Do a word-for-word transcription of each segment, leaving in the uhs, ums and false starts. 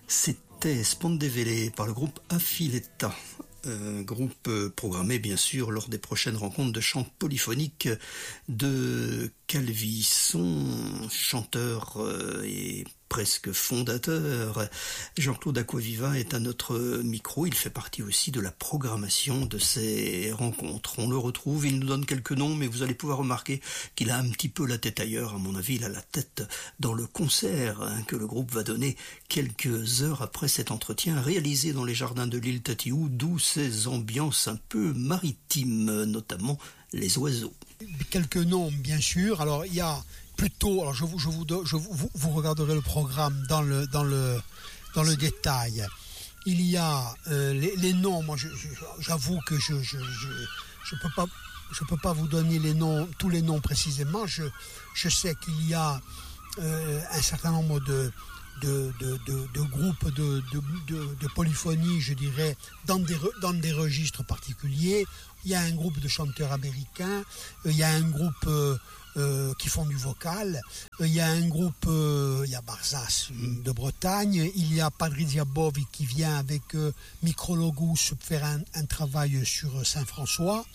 C'était Spondevele par le groupe Affiletta. Un groupe programmé bien sûr lors des prochaines rencontres de chant polyphonique de Calvi. Son chanteur et presque fondateur, Jean-Claude Acquaviva, est à notre micro. Il fait partie aussi de la programmation de ces rencontres. On le retrouve, il nous donne quelques noms, mais vous allez pouvoir remarquer qu'il a un petit peu la tête ailleurs. À mon avis, il a la tête dans le concert hein, que le groupe va donner quelques heures après cet entretien réalisé dans les jardins de l'île Tatiou, d'où ces ambiances un peu maritimes, notamment les oiseaux. Quelques noms, bien sûr. Alors, il y a plutôt, alors je vous, je vous, je vous, vous regarderez le programme dans le, dans le, dans le détail. Il y a euh, les, les noms. Moi, je, je, j'avoue que je, je, je, je peux pas, je peux pas vous donner les noms, tous les noms précisément. Je, je sais qu'il y a euh, un certain nombre de De, de, de, de groupes de, de, de, de polyphonie, je dirais, dans des, dans des registres particuliers. Il y a un groupe de chanteurs américains, il y a un groupe euh, euh, qui font du vocal, il y a un groupe, euh, il y a Barzas de Bretagne, il y a Patrizia Bovi qui vient avec euh, Micrologus faire un, un travail sur Saint-François.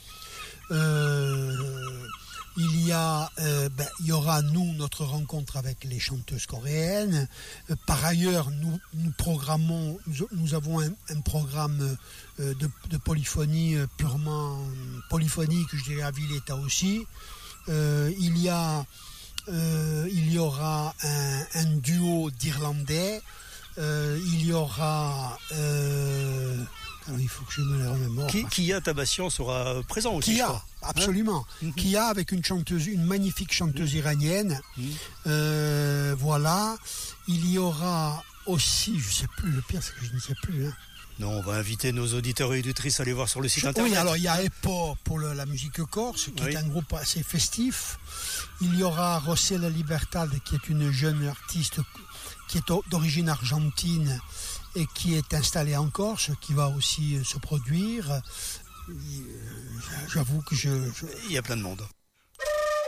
Euh, Il y a, euh, ben, il y aura nous notre rencontre avec les chanteuses coréennes. Euh, par ailleurs, nous nous programmons, nous, nous avons un, un programme euh, de, de polyphonie euh, purement polyphonique, je dirais à Villeta aussi. Euh, il y a, euh, il y aura un, un duo d'Irlandais. Euh, il y aura euh, alors il faut que je me le remémore. Qui, Kia Tabassian sera présent aussi. Kia, absolument. Hein? Kia avec une chanteuse, une magnifique chanteuse mmh. iranienne. Mmh. Euh, voilà. Il y aura aussi, je sais plus. Le pire, c'est que je ne sais plus. Hein. Non, on va inviter nos auditeurs et auditrices à aller voir sur le site internet. Oui, alors il y a Epo pour le, la musique corse, qui oui. est un groupe assez festif. Il y aura Rossella Libertad, qui est une jeune artiste qui est d'origine argentine et qui est installée en Corse, qui va aussi se produire. J'avoue que je, je... Il y a plein de monde.